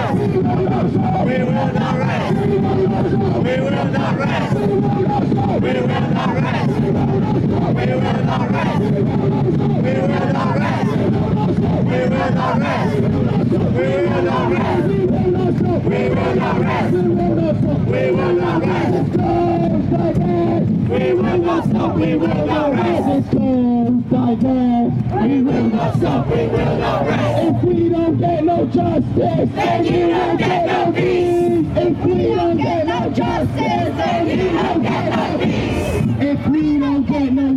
If we don't get no justice, then you don't get no peace. If we don't get no justice, then you don't get no peace. If we don't get no